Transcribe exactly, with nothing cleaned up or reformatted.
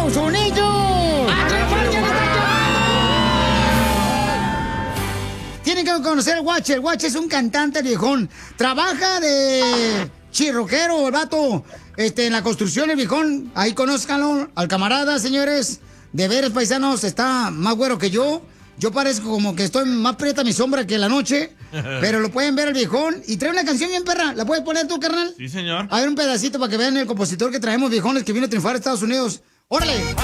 Estados Unidos. Tienen que conocer al Guache. El Guache es un cantante viejón. Trabaja de chirroquero, el vato, este, en la construcción, el viejón. Ahí conózcanlo, al camarada, señores. De veras, paisanos, está más güero que yo. Yo parezco como que estoy más prieta mi sombra que la noche. Pero lo pueden ver el viejón. Y trae una canción bien perra. ¿La puedes poner tú, carnal? Sí, señor. A ver un pedacito para que vean el compositor que traemos, viejones, que vino a triunfar a Estados Unidos. ¡Órale!